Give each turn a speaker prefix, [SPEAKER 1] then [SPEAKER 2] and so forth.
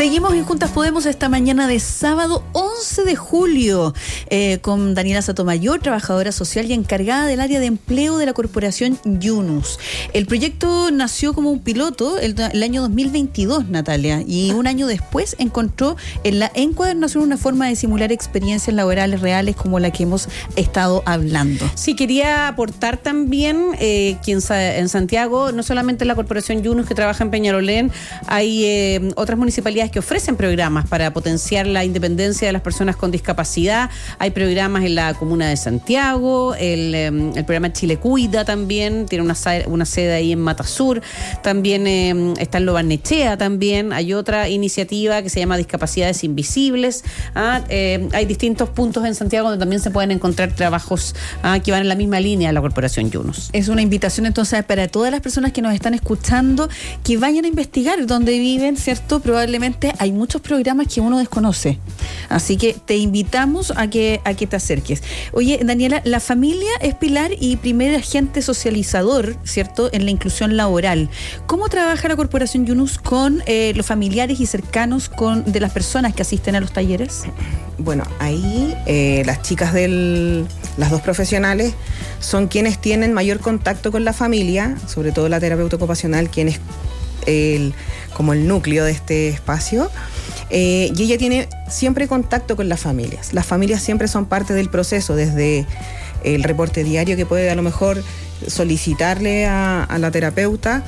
[SPEAKER 1] Seguimos en Juntas Podemos esta mañana de sábado 11 de julio con Daniela Sotomayor, trabajadora social y encargada del área de empleo de la corporación Yunus. El proyecto nació como un piloto el año 2022, Natalia, y un año después encontró en la encuadernación una forma de simular experiencias laborales reales como la que hemos estado hablando.
[SPEAKER 2] Sí, quería aportar también que en Santiago, no solamente la corporación Yunus que trabaja en Peñalolén, hay otras municipalidades que ofrecen programas para potenciar la independencia de las personas con discapacidad. Hay programas en la comuna de Santiago, el programa Chile Cuida también, tiene una sede ahí en Matasur, también está en Lo Barnechea también, hay otra iniciativa que se llama Discapacidades Invisibles. Hay distintos puntos en Santiago donde también se pueden encontrar trabajos que van en la misma línea de la corporación Yunus.
[SPEAKER 1] Es una invitación entonces para todas las personas que nos están escuchando que vayan a investigar dónde viven, ¿cierto? Probablemente hay muchos programas que uno desconoce. Así que te invitamos a que te acerques. Oye, Daniela, la familia es pilar y primer agente socializador, ¿cierto?, en la inclusión laboral. ¿Cómo trabaja la corporación Yunus con los familiares y cercanos de las personas que asisten a los talleres?
[SPEAKER 3] Bueno, ahí las chicas las dos profesionales son quienes tienen mayor contacto con la familia, sobre todo la terapeuta ocupacional, quien es como el núcleo de este espacio, y ella tiene siempre contacto con las familias. Las familias siempre son parte del proceso, desde el reporte diario que puede a lo mejor solicitarle a la terapeuta,